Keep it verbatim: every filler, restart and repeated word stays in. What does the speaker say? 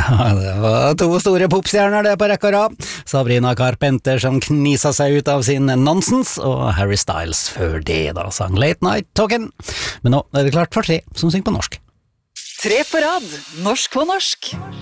Ja, det var to store popstjerner det på rekke og rad. Sabrina Carpenter som knisa seg ut av sin nonsens, og Harry Styles før det da sang Late Night Talkin'. Men nå er det klart for tre som synger på norsk. Tre på rad, norsk på norsk.